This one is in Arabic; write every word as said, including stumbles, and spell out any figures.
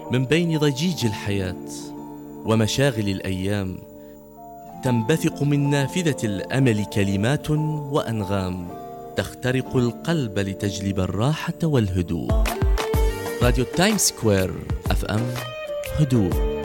من بين ضجيج الحياة ومشاغل الأيام تنبثق من نافذة الأمل كلمات وأنغام تخترق القلب لتجلب الراحة والهدوء. راديو تايم سكوير أف أم، هدوء.